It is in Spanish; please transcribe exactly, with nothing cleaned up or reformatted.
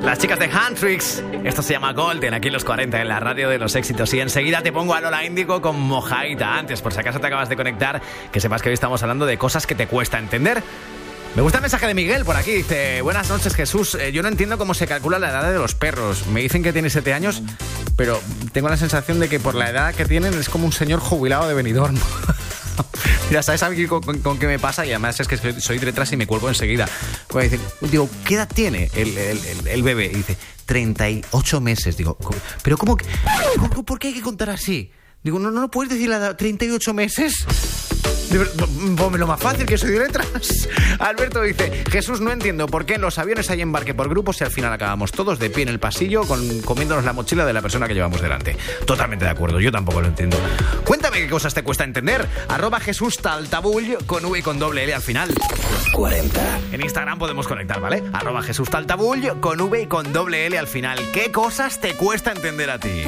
Las chicas de Handtricks. Esto se llama Golden, aquí en los cuarenta, en la radio de los éxitos. Y enseguida te pongo a Lola Índigo con Mojaita. Antes, por si acaso te acabas de conectar, que sepas que hoy estamos hablando de cosas que te cuesta entender. Me gusta el mensaje de Miguel por aquí. Dice: buenas noches, Jesús. Eh, yo no entiendo cómo se calcula la edad de los perros. Me dicen que tiene siete años, pero tengo la sensación de que por la edad que tienen es como un señor jubilado de Benidorm. Mira, ¿sabes a mí con, con, con qué me pasa? Y además es que soy, soy de detrás y me cuelgo enseguida. Pues dice, digo, ¿qué edad tiene el, el, el, el bebé? Y dice, treinta y ocho meses. Digo, ¿pero cómo, cómo? ¿Por qué hay que contar así? Digo, no, no puedes decir la edad, treinta y ocho meses. Ponme lo más fácil, que soy de letras. Alberto dice: Jesús, no entiendo por qué en los aviones hay embarque por grupos y al final acabamos todos de pie en el pasillo con, comiéndonos la mochila de la persona que llevamos delante. Totalmente de acuerdo, yo tampoco lo entiendo. Cuéntame qué cosas te cuesta entender. Arroba Jesús Taltabull con V y con doble L al final. cuarenta. En Instagram podemos conectar, ¿vale? Arroba Jesús Taltabull con V y con doble L al final. ¿Qué cosas te cuesta entender a ti?